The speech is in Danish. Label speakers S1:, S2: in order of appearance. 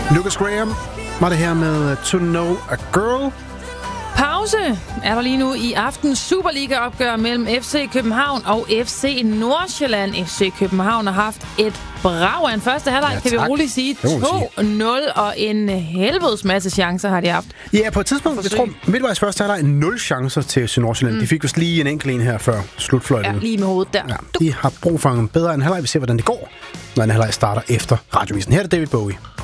S1: Lucas Graham var det her med To Know a Girl.
S2: Pause er der lige nu i aftens Superliga-opgør mellem FC København og FC Nordsjælland. FC København har haft et brag af en første halvleg, kan vi roligt sige. 2-0, og en helvedes masse chancer har de haft.
S1: Ja, på et tidspunkt, jeg tror, midtvejs første halvleg 0 chancer til FC Nordsjælland. De fik vist lige en enkelt en her før slutfløjtet.
S2: Ja, lige med hovedet der.
S1: Ja, de har brug for en bedre en halvleg. Vi ser, hvordan det går, når en halvleg starter efter Radiovisen. Her er det David Bowie.